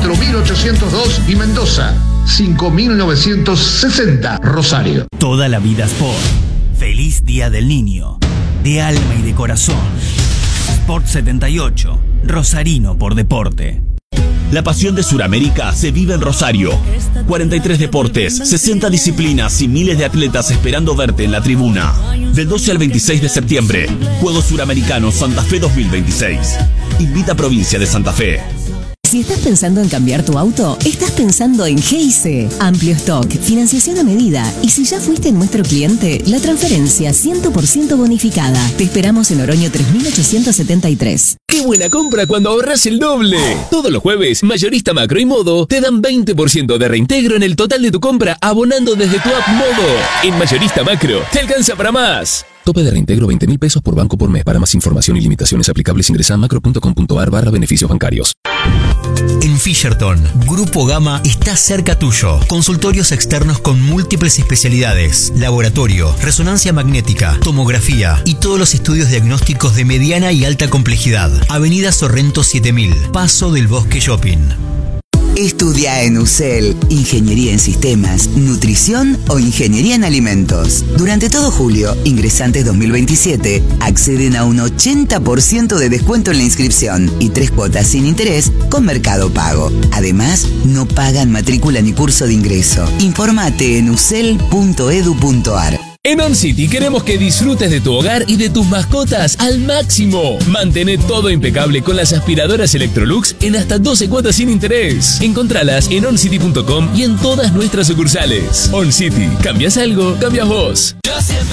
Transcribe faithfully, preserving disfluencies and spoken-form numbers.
cuatro mil ochocientos dos y Mendoza cinco mil novecientos sesenta, Rosario. Toda la vida Sport. Feliz Día del Niño. De alma y de corazón. Sport setenta y ocho. Rosarino por deporte. La pasión de Suramérica se vive en Rosario. cuarenta y tres deportes, sesenta disciplinas y miles de atletas esperando verte en la tribuna. Del doce al veintiséis de septiembre, Juegos Suramericanos Santa Fe dos mil veintiséis. Invita a Provincia de Santa Fe. Si estás pensando en cambiar tu auto, estás pensando en G I C. Amplio stock, financiación a medida. Y si ya fuiste nuestro cliente, la transferencia cien por ciento bonificada. Te esperamos en Oroño tres mil ochocientos setenta y tres. ¡Qué buena compra cuando ahorras el doble! Todos los jueves, Mayorista Macro y Modo te dan veinte por ciento de reintegro en el total de tu compra abonando desde tu app Modo. En Mayorista Macro, te alcanza para más. Tope de reintegro veinte mil pesos por banco por mes. Para más información y limitaciones aplicables ingresa a macro.com.ar barra beneficios bancarios. En Fisherton, Grupo Gama está cerca tuyo. Consultorios externos con múltiples especialidades, laboratorio, resonancia magnética, tomografía y todos los estudios diagnósticos de mediana y alta complejidad. Avenida Sorrento siete mil, Paso del Bosque Shopping. Estudia en U C E L, Ingeniería en Sistemas, Nutrición o Ingeniería en Alimentos. Durante todo julio, ingresantes dos mil veintisiete acceden a un ochenta por ciento de descuento en la inscripción y tres cuotas sin interés con Mercado Pago. Además, no pagan matrícula ni curso de ingreso. Infórmate en u c e l punto e d u punto a r. En OnCity queremos que disfrutes de tu hogar y de tus mascotas al máximo. Mantén todo impecable con las aspiradoras Electrolux en hasta doce cuotas sin interés. Encontralas en oncity punto com y en todas nuestras sucursales. OnCity, ¿cambias algo? Cambias vos.